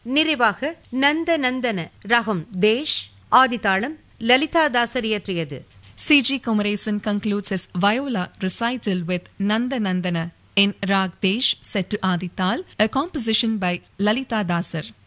நிறைவாக நந்த நந்தன ராகம் தேஷ், ஆதிதாளம் லலிதா தாசர் இயற்றியது. C.G. Kumaresan concludes his viola recital with Nanda Nandana in Rag Desh set to Adi Tal, a composition by Lalita Dasar.